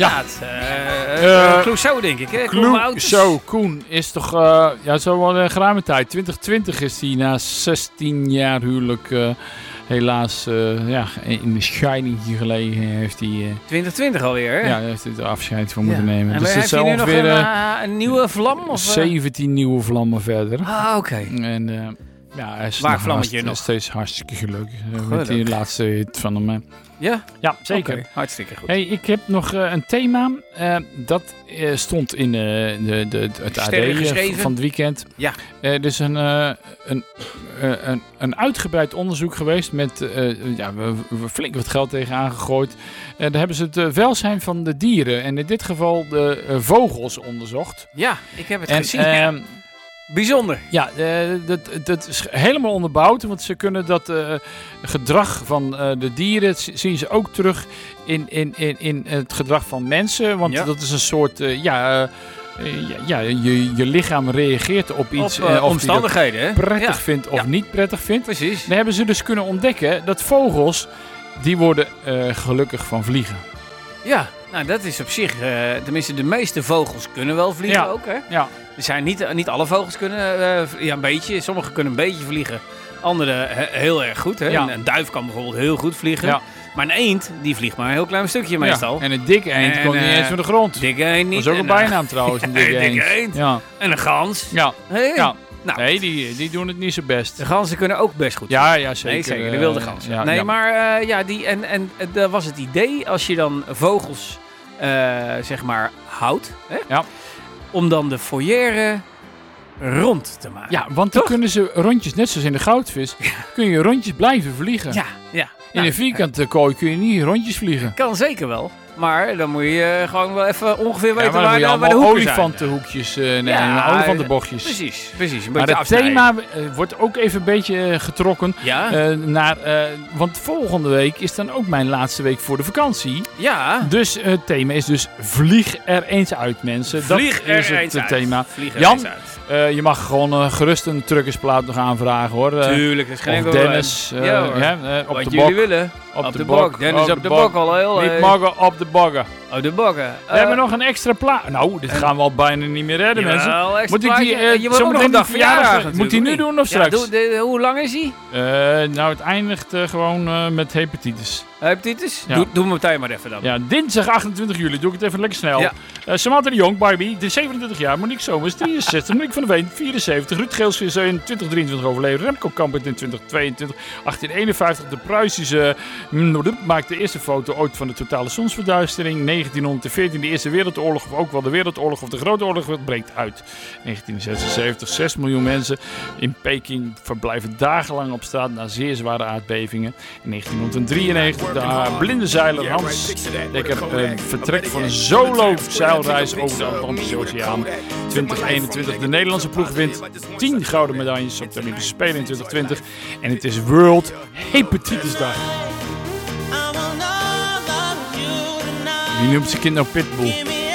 Clouseau, denk ik. Hè? Clouseau, Koen is toch zo wel een geruime tijd. 2020 is hij na 16 jaar huwelijk helaas in de scheiding gelegen. Heeft hij 2020 alweer, hè? Ja, daar heeft hij er afscheid van moeten nemen. En dus heeft hij nu nog een nieuwe vlam? Of? 17 nieuwe vlammen verder. Ah, oké. En hij is nog steeds hartstikke gelukkig met die laatste hit van hem. Ja? Ja, zeker. Okay, hartstikke goed. Hey, ik heb nog een thema. Dat stond in het AD van het weekend. Ja. Er is een uitgebreid onderzoek geweest met flink wat geld tegenaan gegooid. Daar hebben ze het welzijn van de dieren en in dit geval de vogels onderzocht. Ja, ik heb het gezien. Bijzonder. Ja, dat is helemaal onderbouwd, want ze kunnen dat gedrag van de dieren zien ze ook terug in het gedrag van mensen, want dat is een soort je lichaam reageert op iets op omstandigheden, of je dat prettig vindt of niet prettig vindt. Precies. Dan hebben ze dus kunnen ontdekken dat vogels die worden gelukkig van vliegen. Ja, nou dat is op zich, tenminste de meeste vogels kunnen wel vliegen ook, hè? Ja. Er zijn niet alle vogels kunnen, een beetje. Sommigen kunnen een beetje vliegen, andere heel erg goed. Hè? Ja. Een duif kan bijvoorbeeld heel goed vliegen. Ja. Maar een eend, die vliegt maar een heel klein stukje meestal. En een dikke eend komt niet eens van de grond. Dikke eend niet. Dat is ook een bijnaam trouwens, een dikke eend. Ja. En een gans. Ja. Hey. Ja. Nou, nee, die doen het niet zo best. De ganzen kunnen ook best goed. Ja, zeker. Nee, zeker. De wilde ganzen. Maar dat was het idee als je dan vogels, zeg maar, houdt. Hè? Ja. Om dan de foyer rond te maken. Ja, want dan kunnen ze rondjes, net zoals in de goudvis, kun je rondjes blijven vliegen. Ja. In een vierkante kooi kun je niet rondjes vliegen. Kan zeker wel. Maar dan moet je gewoon wel even ongeveer weten waar de hoeken zijn. Olifantenhoekjes nemen, olifantenbochtjes. Precies. Maar het thema wordt ook even een beetje getrokken naar... want volgende week is dan ook mijn laatste week voor de vakantie. Ja. Dus het thema is dus vlieg er eens uit, mensen. Vlieg dat is het thema. Jan, je mag gewoon gerust een truckersplaat nog aanvragen, hoor. Tuurlijk, dat is geen enkel Dennis, op wat de jullie willen. Op de bok. Dennis op de bok al heel. Niet moggen op de boggen. Op de boggen. We hebben nog een extra plaat. Nou, dit gaan we al bijna niet meer redden, mensen. Moet ik die... je moet ook nog een dag verjaardag. Moet die nu doen of straks? Hoe lang is die? Het eindigt gewoon met hepatitis. Hepatitis? Ja. Doe me meteen maar even dan. Ja, dinsdag 28 juli. Doe ik het even lekker snel. Ja. Samantha de Jong, Barbie, 27 jaar. Monique Somers, 63. Monique van der Veen, 74. Ruud Geels is in 2023 overleden. Remco Kampert in 2022. 1851. De Pruisische maakte de eerste foto ooit van de totale zonsverduistering. 1914, de Eerste Wereldoorlog, of ook wel de Wereldoorlog of de Grote Oorlog, breekt uit. 1976, 6 miljoen mensen in Peking verblijven dagenlang op straat na zeer zware aardbevingen. In 1993, de blinde zeiler Hans Dekker vertrekt voor een solo-zeilreis over de Atlantische Oceaan. 2021, de Nederlandse ploeg wint 10 gouden medailles op de Olympische Spelen in 2020. En het is World Hepatitisdag. Wie noemt zijn kind nou Pitbull?